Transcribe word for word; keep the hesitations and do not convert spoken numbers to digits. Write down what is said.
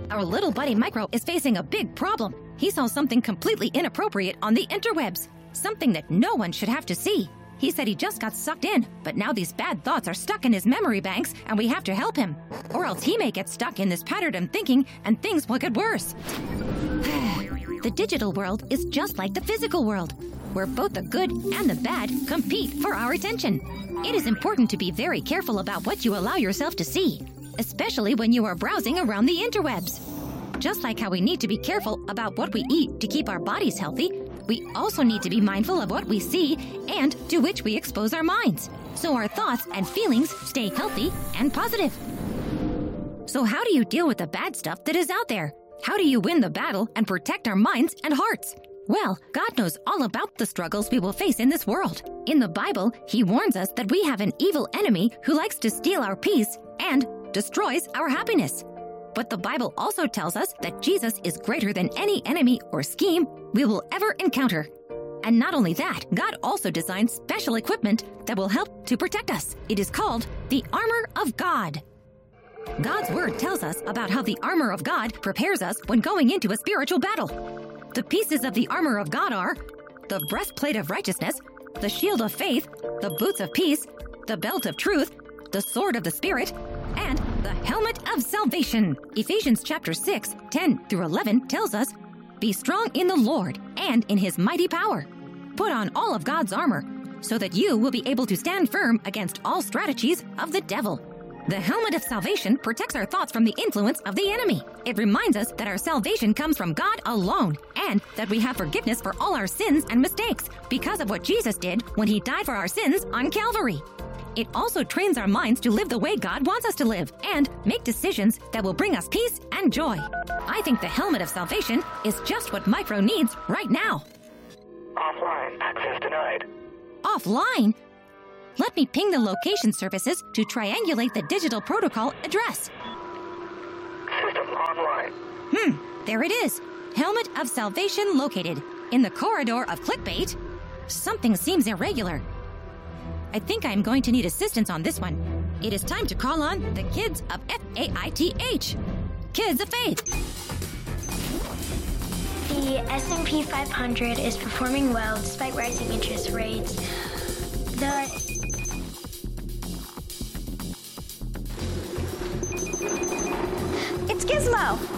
Our little buddy Micro is facing a big problem. He saw something completely inappropriate on the interwebs, something that no one should have to see. He said he just got sucked in, but now these bad thoughts are stuck in his memory banks and we have to help him. Or else he may get stuck in this pattern of thinking and things will get worse. The digital world is just like the physical world, where both the good and the bad compete for our attention. It is important to be very careful about what you allow yourself to see, especially when you are browsing around the interwebs. Just like how we need to be careful about what we eat to keep our bodies healthy, we also need to be mindful of what we see and to which we expose our minds, so our thoughts and feelings stay healthy and positive. So how do you deal with the bad stuff that is out there? How do you win the battle and protect our minds and hearts? Well, God knows all about the struggles we will face in this world. In the Bible, He warns us that we have an evil enemy who likes to steal our peace and destroys our happiness. But the Bible also tells us that Jesus is greater than any enemy or scheme we will ever encounter. And not only that, God also designed special equipment that will help to protect us. It is called the armor of God. God's word tells us about how the armor of God prepares us when going into a spiritual battle. The pieces of the armor of God are the breastplate of righteousness, the shield of faith, the boots of peace, the belt of truth, the sword of the Spirit, and the helmet of salvation. Ephesians chapter six, ten through eleven tells us, "Be strong in the Lord and in His mighty power. Put on all of God's armor so that you will be able to stand firm against all strategies of the devil." The helmet of salvation protects our thoughts from the influence of the enemy. It reminds us that our salvation comes from God alone and that we have forgiveness for all our sins and mistakes because of what Jesus did when He died for our sins on Calvary. It also trains our minds to live the way God wants us to live and make decisions that will bring us peace and joy. I think the helmet of salvation is just what Micro needs right now. Offline, access denied. Offline? Let me ping the location services to triangulate the digital protocol address. System online. Hmm, there it is. Helmet of salvation located. In the corridor of clickbait. Something seems irregular. I think I'm going to need assistance on this one. It is time to call on the kids of F A I T H. Kids of Faith. The S and P five hundred is performing well despite rising interest rates. The It's Gizmo!